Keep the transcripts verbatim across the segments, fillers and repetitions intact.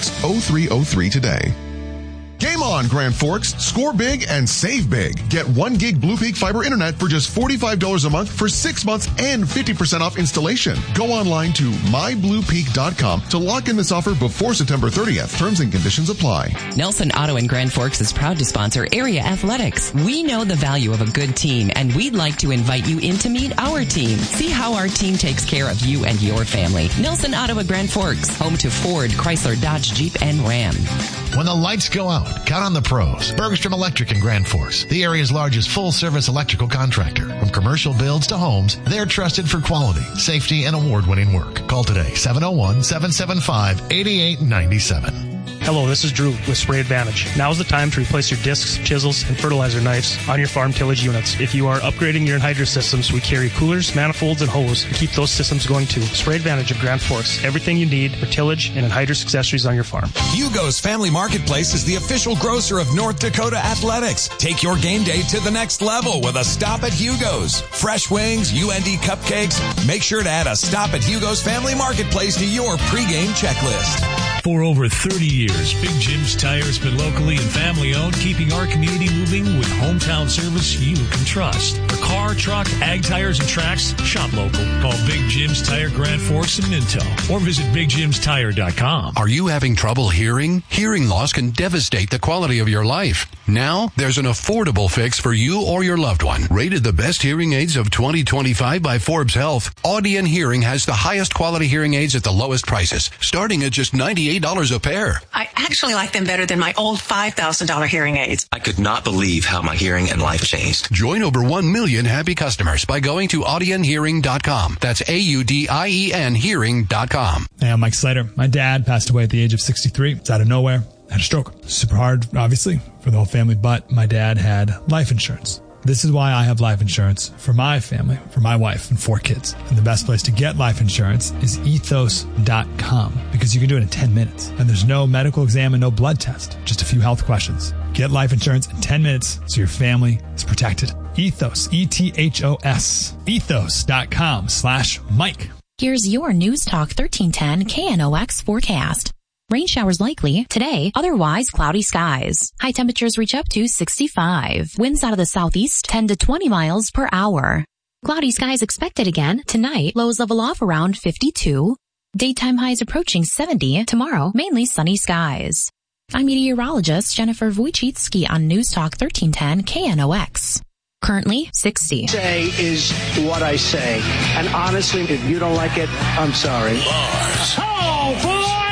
six, oh three oh three today. Game on, Grand Forks. Score big and save big. Get one gig Blue Peak fiber internet for just forty-five dollars a month for six months and fifty percent off installation. Go online to my blue peak dot com to lock in this offer before September thirtieth. Terms and conditions apply. Nelson Auto in Grand Forks is proud to sponsor area athletics. We know the value of a good team, and we'd like to invite you in to meet our team. See how our team takes care of you and your family. Nelson Auto at Grand Forks, home to Ford, Chrysler, Dodge, Jeep, and Ram. When the lights go out, count on the pros. Bergstrom Electric in Grand Forks, the area's largest full-service electrical contractor. From commercial builds to homes, they're trusted for quality, safety, and award-winning work. Call today, seven oh one, seven seven five, eight eight nine seven. Hello, this is Drew with Spray Advantage. Now's the time to replace your discs, chisels, and fertilizer knives on your farm tillage units. If you are upgrading your anhydrous systems, we carry coolers, manifolds, and hose to keep those systems going too. Spray Advantage of Grand Forks. Everything you need for tillage and anhydrous accessories on your farm. Hugo's Family Marketplace is the official grocer of North Dakota Athletics. Take your game day to the next level with a stop at Hugo's. Fresh wings, U N D cupcakes. Make sure to add a stop at Hugo's Family Marketplace to your pregame checklist. For over thirty years, Big Jim's Tire has been locally and family-owned, keeping our community moving with hometown service you can trust. For car, truck, ag tires, and tracks, shop local. Call Big Jim's Tire Grand Forks and Minto, or visit big jims tire dot com. Are you having trouble hearing? Hearing loss can devastate the quality of your life. Now, there's an affordable fix for you or your loved one. Rated the best hearing aids of twenty twenty-five by Forbes Health, Audion Hearing has the highest quality hearing aids at the lowest prices, starting at just ninety-eight dollars a pair. I actually like them better than my old five thousand dollars hearing aids. I could not believe how my hearing and life changed. Join over one million happy customers by going to audion hearing dot com. That's A U D I E N hearing dot com. Hey, I'm Mike Slater. My dad passed away at the age of sixty-three. It's out of nowhere. Had a stroke. Super hard, obviously, for the whole family, but my dad had life insurance. This is why I have life insurance for my family, for my wife and four kids. And the best place to get life insurance is ethos dot com, because you can do it in ten minutes. And there's no medical exam and no blood test, just a few health questions. Get life insurance in ten minutes so your family is protected. Ethos, E T H O S, ethos dot com slash Mike. Here's your News Talk thirteen ten K N O X forecast. Rain showers likely today, otherwise cloudy skies. High temperatures reach up to sixty-five. Winds out of the southeast ten to twenty miles per hour. Cloudy skies expected again tonight. Lows level off around fifty-two. Daytime highs approaching seventy. Tomorrow, mainly sunny skies. I'm meteorologist Jennifer Wojcicki on News Talk thirteen ten K N O X. Currently sixty. Say is what I say. And honestly, if you don't like it, I'm sorry. Lars. Oh, boys!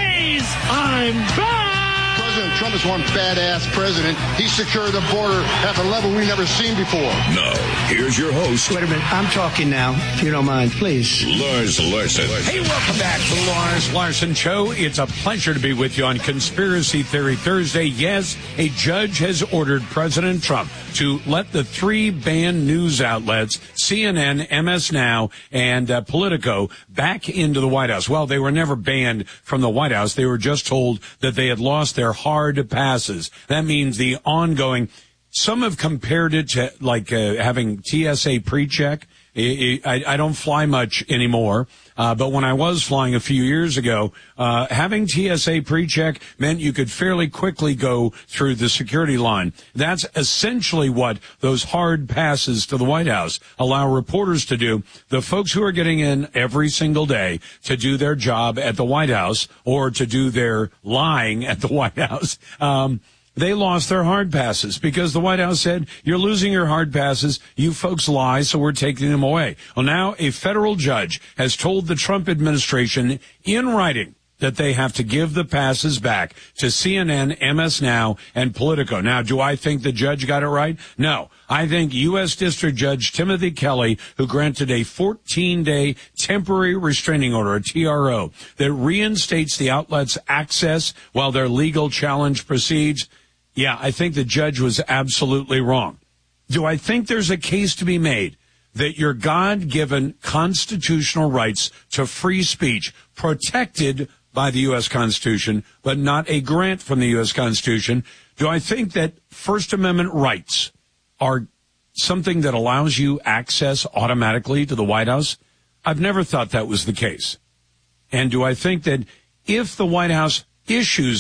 I'm back! President Trump is one badass president. He secured the border at a level we've never seen before. No. Here's your host. Wait a minute. I'm talking now. If you don't mind, please. Lars Larson. Hey, welcome back to the Lars Larson Show. It's a pleasure to be with you on Conspiracy Theory Thursday. Yes, a judge has ordered President Trump to let the three banned news outlets, C N N, M S Now, and uh, Politico, back into the White House. Well, they were never banned from the White House. They were just told that they had lost their hard passes. That means the ongoing, some have compared it to like uh, having T S A pre-check. I, I, I don't fly much anymore, uh, but when I was flying a few years ago, uh, having T S A pre-check meant you could fairly quickly go through the security line. That's essentially what those hard passes to the White House allow reporters to do. The folks who are getting in every single day to do their job at the White House or to do their lying at the White House, um, they lost their hard passes because the White House said, you're losing your hard passes. You folks lie, so we're taking them away. Well, now a federal judge has told the Trump administration in writing that they have to give the passes back to C N N, M S Now, and Politico. Now, do I think the judge got it right? No. I think U S District Judge Timothy Kelly, who granted a fourteen-day temporary restraining order, a T R O, that reinstates the outlet's access while their legal challenge proceeds, yeah, I think the judge was absolutely wrong. Do I think there's a case to be made that your God-given constitutional rights to free speech, protected by the U S Constitution, but not a grant from the U S Constitution, do I think that First Amendment rights are something that allows you access automatically to the White House? I've never thought that was the case. And do I think that if the White House issues